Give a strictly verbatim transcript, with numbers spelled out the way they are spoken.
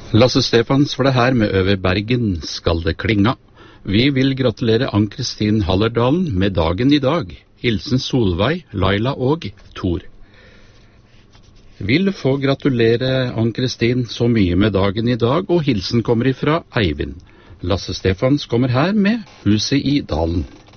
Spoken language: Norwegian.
Lasse Stefans var det her med Over Bergen skal det klinga. Vi vil gratulere Ann-Kristin Hallerdalen med dagen i dag. Hilsen Solveig, Laila og Tor. Vil få gratulere Ann-Kristin så mye med dagen i dag, og hilsen kommer ifra Eivind. Lasse Stefans kommer her med Huset i Dalen.